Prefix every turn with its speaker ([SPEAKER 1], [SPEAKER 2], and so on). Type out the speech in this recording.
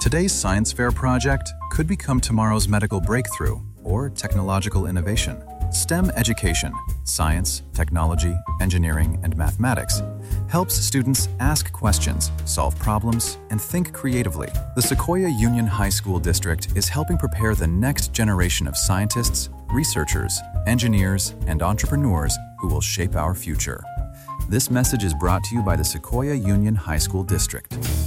[SPEAKER 1] Today's science fair project could become tomorrow's medical breakthrough or technological innovation. STEM education, science, technology, engineering, and mathematics, helps students ask questions, solve problems, and think creatively. The Sequoia Union High School District is helping prepare the next generation of scientists, researchers, engineers, and entrepreneurs who will shape our future. This message is brought to you by the Sequoia Union High School District.